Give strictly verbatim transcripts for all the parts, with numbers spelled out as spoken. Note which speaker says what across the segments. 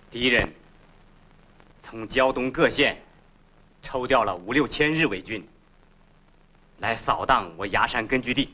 Speaker 1: 敌人从胶东各县抽调了五六千日伪军来扫荡我崖山根据地，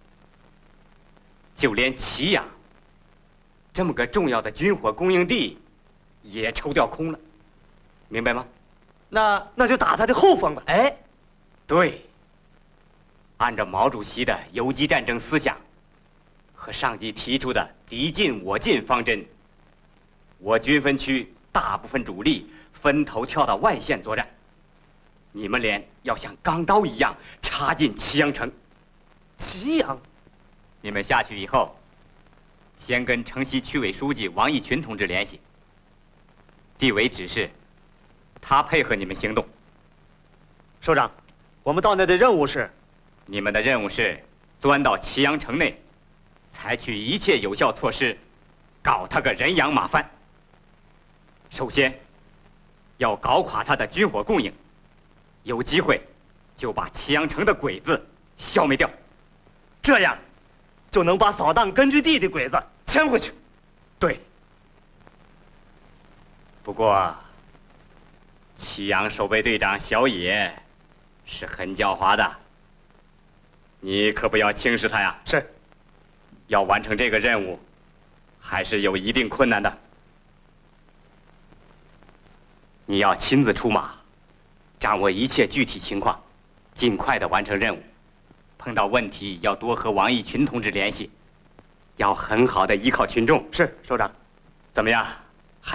Speaker 1: 就连祁阳这么个重要的军火供应地也抽调空了，明白吗？
Speaker 2: 那那就打他的后方吧。
Speaker 1: 哎，对，按照毛主席的游击战争思想和上级提出的敌进我进方针，我军分区大部分主力分头跳到外线作战，你们连要像钢刀一样插进祁阳城。
Speaker 2: 祁阳，
Speaker 1: 你们下去以后，先跟城西区委书记王义群同志联系，地委指示他配合你们行动。
Speaker 2: 首长，我们到那的任务是？
Speaker 1: 你们的任务是钻到祁阳城内，采取一切有效措施，搞他个人仰马翻。首先，要搞垮他的军火供应，有机会就把祁阳城的鬼子消灭掉，
Speaker 2: 这样就能把扫荡根据地的鬼子牵回去。
Speaker 1: 对。不过，祁阳守备队长小野是很狡猾的，你可不要轻视他呀。
Speaker 2: 是。
Speaker 1: 要完成这个任务，还是有一定困难的。你要亲自出马，掌握一切具体情况，尽快的完成任务。碰到问题要多和王义群同志联系，要很好的依靠群众。
Speaker 2: 是，首长。
Speaker 1: 怎么样？